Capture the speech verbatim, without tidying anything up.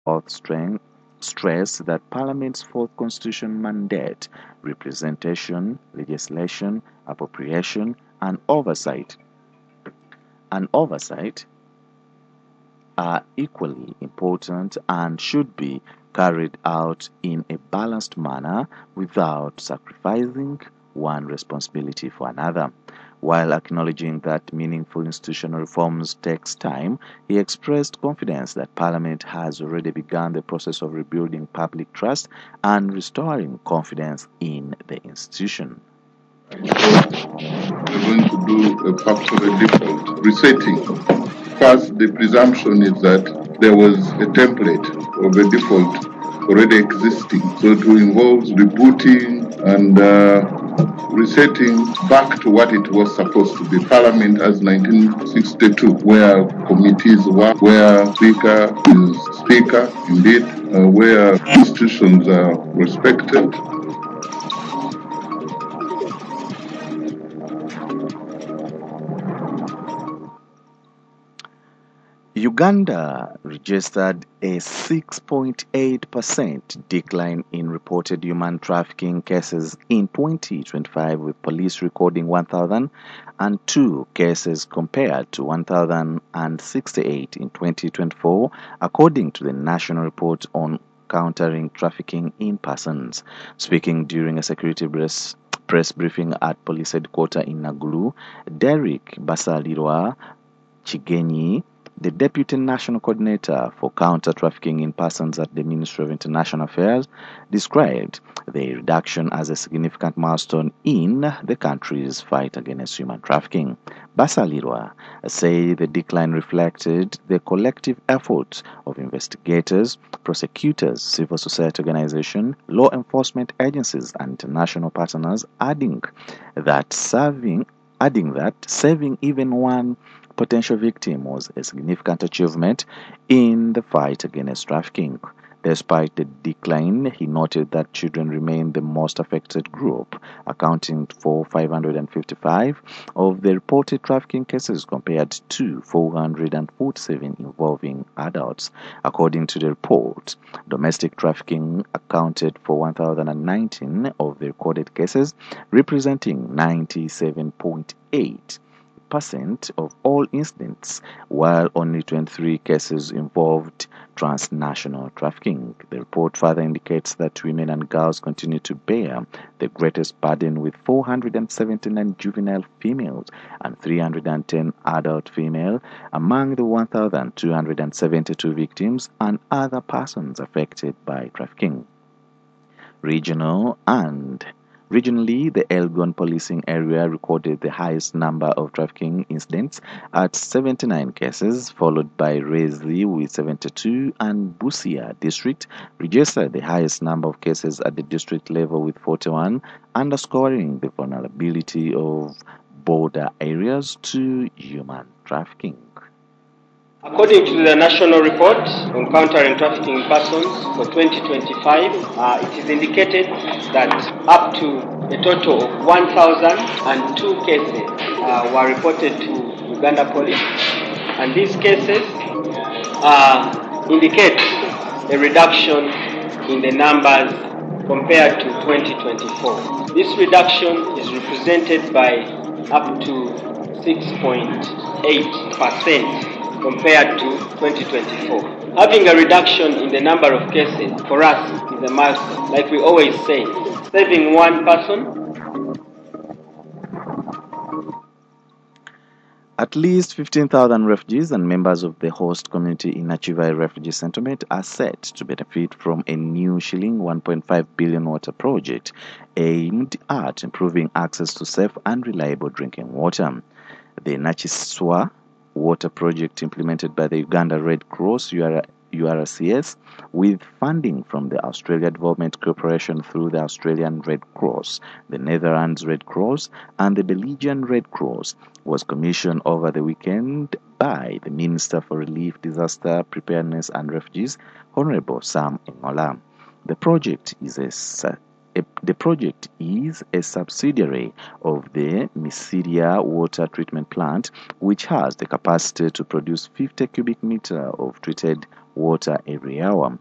Both strength, stress that Parliament's fourth constitutional mandate, representation, legislation, appropriation, and oversight, and oversight are equally important and should be carried out in a balanced manner without sacrificing one responsibility for another. While acknowledging that meaningful institutional reforms takes time, he expressed confidence that Parliament has already begun the process of rebuilding public trust and restoring confidence in the institution. We're going to do a perhaps of a default resetting. First, the presumption is that there was a template of a default already existing. So it involves rebooting and uh, resetting back to what it was supposed to be. Parliament as nineteen sixty-two, where committees work, where Speaker is Speaker, indeed, uh, where institutions are respected. Uganda registered a six point eight percent decline in reported human trafficking cases in twenty twenty-five, with police recording one thousand two cases compared to one thousand sixty-eight in twenty twenty-four, according to the National Report on Countering Trafficking in Persons. Speaking during a security press, press briefing at police headquarters in Naguru, Derek Basalirwa Chigenyi, the Deputy National Coordinator for Counter-Trafficking in Persons at the Ministry of International Affairs, described the reduction as a significant milestone in the country's fight against human trafficking. Basalirwa said the decline reflected the collective efforts of investigators, prosecutors, civil society organizations, law enforcement agencies, and international partners, adding that serving adding that saving even one potential victim was a significant achievement in the fight against trafficking. Despite the decline, he noted that children remain the most affected group, accounting for five hundred fifty-five of the reported trafficking cases compared to four hundred forty-seven involving adults. According to the report, domestic trafficking accounted for one thousand nineteen of the recorded cases, representing ninety-seven point eight percent of all incidents, while only twenty-three cases involved transnational trafficking. The report further indicates that women and girls continue to bear the greatest burden, with four hundred seventy-nine juvenile females and three hundred ten adult female among the one thousand two hundred seventy-two victims and other persons affected by trafficking. Regional and Regionally, the Elgon policing area recorded the highest number of trafficking incidents at seventy-nine cases, followed by Rezi with seventy-two, and Busia district registered the highest number of cases at the district level with forty-one, underscoring the vulnerability of border areas to human trafficking. According to the National Report on Countering Trafficking in Persons for twenty twenty-five, uh, it is indicated that up to a total of one thousand two cases uh, were reported to Uganda Police, and these cases uh, indicate a reduction in the numbers compared to twenty twenty-four. This reduction is represented by up to six point eight percent compared to twenty twenty-four. Having a reduction in the number of cases for us is a milestone. Like we always say, saving one person. At least fifteen thousand refugees and members of the host community in Achivai refugee settlement are set to benefit from a new shilling one point five billion water project aimed at improving access to safe and reliable drinking water. The Nachiswa water project, implemented by the Uganda Red Cross U R C S with funding from the Australia Development Corporation through the Australian Red Cross, the Netherlands Red Cross, and the Belgian Red Cross, was commissioned over the weekend by the Minister for Relief, Disaster Preparedness and Refugees, Honorable Sam Engola. The project is a The project is a subsidiary of the Misiria Water Treatment Plant, which has the capacity to produce fifty cubic meter of treated water every hour.